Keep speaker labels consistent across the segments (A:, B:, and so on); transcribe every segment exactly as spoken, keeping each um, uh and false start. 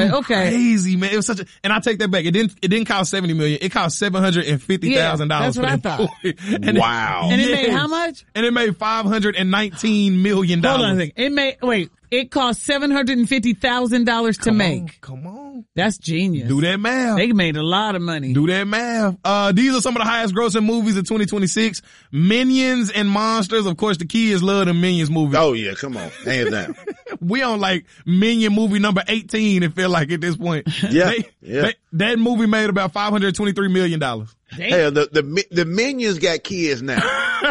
A: but okay.
B: Crazy, man. It was such a, and I take that back. It didn't, it didn't cost seventy million. It cost seven hundred fifty thousand dollars.
A: Yeah, that's what I thought.
B: and
C: wow.
A: It, and it
B: yes.
A: made how much?
B: And it made five hundred nineteen million dollars.
A: Hold on a second. It made, wait, it cost seven hundred fifty thousand dollars to
B: come
A: make.
B: On, come on.
A: That's genius.
B: Do that math.
A: They made a lot of money.
B: Do that math. Uh, these are some of the highest grossing movies of twenty twenty-six. Minions and Monsters. Of course, the kids love the Minions movies.
C: Oh yeah, come on. Hands down.
B: We on like Minion movie number eighteen, it feel like at this point.
C: Yeah.
B: They,
C: yeah.
B: they, that movie made about five hundred twenty-three million dollars.
C: Hell, the, the, the Minions got kids now.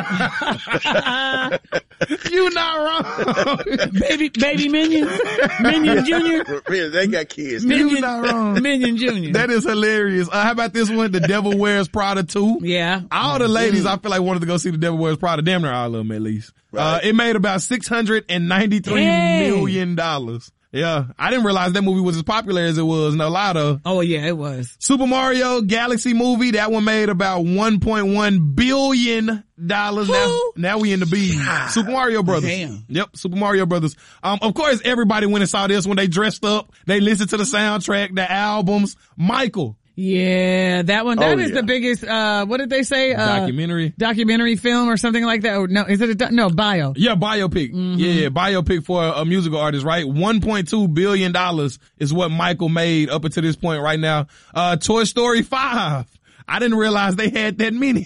B: You not wrong.
A: baby, baby Minion. Minion Junior.
C: Really, they got kids.
A: Minion,
B: You not wrong.
A: Minion Junior.
B: That is hilarious. Uh, how about this one? The Devil Wears Prada two.
A: Yeah.
B: All the ladies, I feel like wanted to go see The Devil Wears Prada. Damn near all of them at least.
C: Right.
B: Uh, it made about six hundred ninety-three
A: Dang.
B: million dollars. Yeah. I didn't realize that movie was as popular as it was. No lie though.
A: Oh yeah, it was.
B: Super Mario Galaxy movie, that one made about one point one billion dollars. Now, now we in the B. Super Mario Brothers.
A: Damn.
B: Yep, Super Mario Brothers. Um, of course, everybody went and saw this when they dressed up. They listened to the soundtrack, the albums. Michael.
A: Yeah, that one. That
C: Oh,
A: is
C: yeah.
A: the biggest, uh, what did they say? Uh,
B: Documentary.
A: documentary film or something like that. Or no, is it a, do- no, bio.
B: Yeah, biopic.
A: Mm-hmm.
B: Yeah, biopic for a, a musical artist, right? one point two billion dollars is what Michael made up until this point right now. Uh, Toy Story five. I didn't realize they had that many.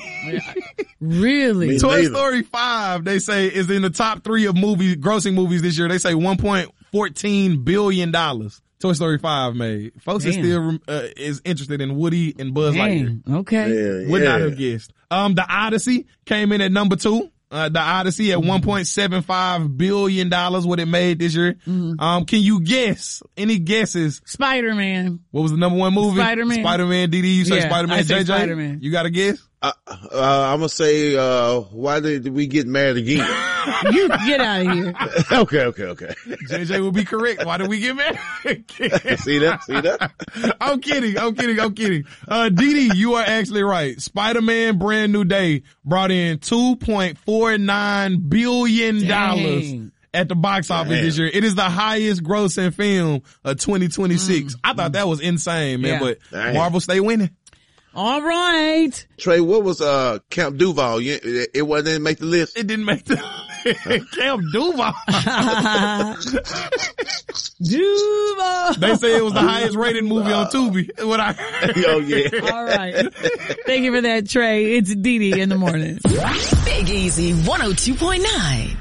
A: Really?
C: Me
B: Toy
C: neither.
B: Story five, they say, is in the top three of movies, grossing movies this year. They say one point one four billion dollars. Toy Story five made. Folks are
A: Damn.
B: still, uh, is interested in Woody and Buzz Lightyear.
A: Dang, okay.
C: Yeah,
B: Would
C: yeah.
B: not have guessed. Um, The Odyssey came in at number two. Uh, The Odyssey at one point seven five billion dollars, what it made this year.
A: Mm-hmm.
B: Um, can you guess? Any guesses?
A: Spider-Man.
B: What was the number one movie?
A: Spider-Man.
B: Spider-Man. D D, you say
A: Yeah,
B: Spider-Man.
A: I say
B: J J,
A: Spider-Man.
B: you got a guess?
C: Uh, uh, I'm gonna say, uh, why did we get married again?
A: You get out of here.
C: okay, okay, okay.
B: J J will be correct. Why did we get married?
C: See that? See that?
B: I'm kidding. I'm kidding. I'm kidding. Uh, D D, you are actually right. Spider-Man Brand New Day brought in two point four nine billion dollars
A: Dang.
B: at the box office
C: Damn.
B: this year. It is the highest grossing film of twenty twenty-six. I thought that was insane, man,
A: Yeah.
B: but
C: Damn.
B: Marvel stay winning.
A: All right.
C: Trey, what was, uh, Camp Duval? You, it, it wasn't didn't make the list?
B: It didn't make the Camp Duval.
A: Duval.
B: They say it was the highest rated movie on Tubi. What I heard.
C: Oh yeah.
A: All right. Thank you for that, Trey. It's Dee Dee in the morning.
D: Big Easy one oh two point nine.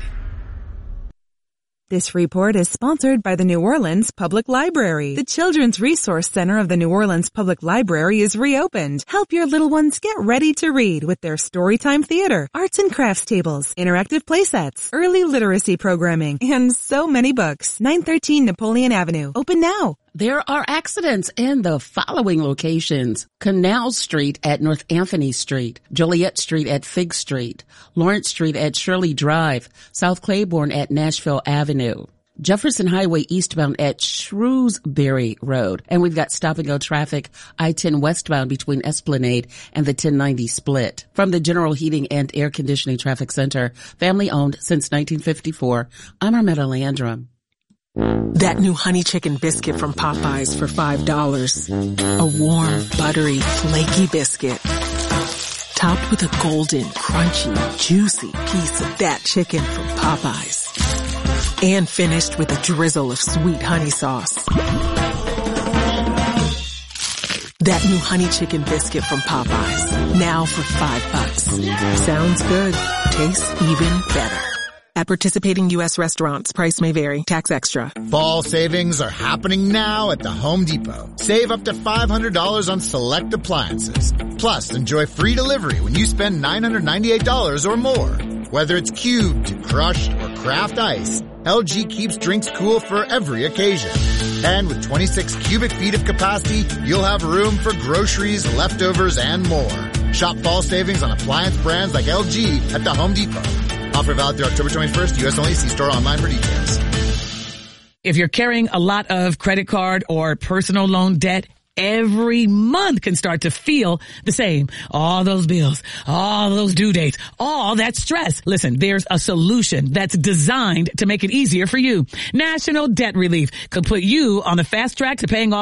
E: This report is sponsored by the New Orleans Public Library. The Children's Resource Center of the New Orleans Public Library is reopened. Help your little ones get ready to read with their Storytime Theater, arts and crafts tables, interactive playsets, early literacy programming, and so many books. nine thirteen Napoleon Avenue. Open now.
F: There are accidents in the following locations. Canal Street at North Anthony Street, Joliet Street at Fig Street, Lawrence Street at Shirley Drive, South Claiborne at Nashville Avenue, Jefferson Highway eastbound at Shrewsbury Road. And we've got stop and go traffic I ten westbound between Esplanade and the ten ninety split. From the General Heating and Air Conditioning Traffic Center, family owned since nineteen fifty-four, I'm Armetta Landrum.
G: That new honey chicken biscuit from Popeyes for five dollars. A warm, buttery, flaky biscuit. Topped with a golden, crunchy, juicy piece of that chicken from Popeyes. And finished with a drizzle of sweet honey sauce. That new honey chicken biscuit from Popeyes. Now for five bucks. Sounds good. Tastes even better. At participating U S restaurants, price may vary. Tax extra.
H: Fall savings are happening now at the Home Depot. Save up to five hundred dollars on select appliances. Plus, enjoy free delivery when you spend nine hundred ninety-eight dollars or more. Whether it's cubed, crushed, or craft ice, L G keeps drinks cool for every occasion. And with twenty-six cubic feet of capacity, you'll have room for groceries, leftovers, and more. Shop fall savings on appliance brands like L G at the Home Depot. Offer valid through October twenty-first, U S only. See store online for details.
A: If you're carrying a lot of credit card or personal loan debt, every month can start to feel the same. All those bills, all those due dates, all that stress. Listen, there's a solution that's designed to make it easier for you. National Debt Relief could put you on the fast track to paying off